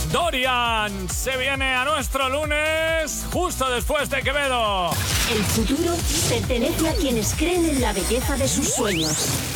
Dorian se viene a nuestro lunes justo después de Quevedo. El futuro pertenece a quienes creen en la belleza de sus sueños.